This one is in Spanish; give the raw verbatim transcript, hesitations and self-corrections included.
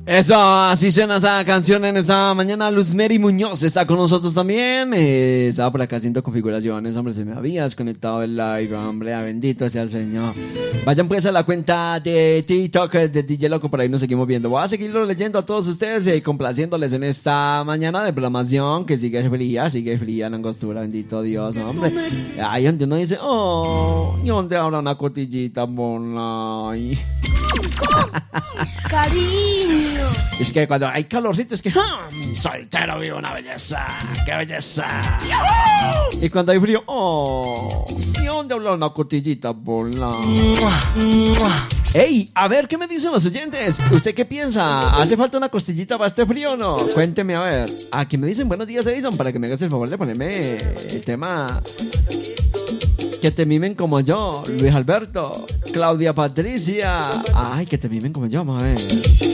Eso, así suena esa canción en esa mañana. Luzmeri Muñoz está con nosotros también. Eh, estaba por acá haciendo configuraciones. Hombre, se me había desconectado el live. Hombre, bendito sea el Señor. Vayan pues a la cuenta de TikTok de D J Loco. Por ahí nos seguimos viendo. Voy a seguirlo leyendo a todos ustedes, eh, complaciéndoles en esta mañana de programación que sigue fría, sigue fría la angostura. Bendito Dios, hombre. Ahí donde uno dice, oh, ¿y dónde habrá una cotillita por ahí? Cariño. Es que cuando hay calorcito es que ¡ah! Soltero vivo una belleza, qué belleza. ¡Yuhu! Y cuando hay frío, oh, ¿y dónde habla una cotillita por la? Ey, a ver, ¿qué me dicen los oyentes? ¿Usted qué piensa? ¿Hace falta una costillita para este frío o no? Cuénteme a ver. Aquí me dicen buenos días, Edison, para que me hagas el favor de ponerme el tema Que te mimen como yo, Luis Alberto, Claudia Patricia. Ay, que te mimen como yo, vamos a ver.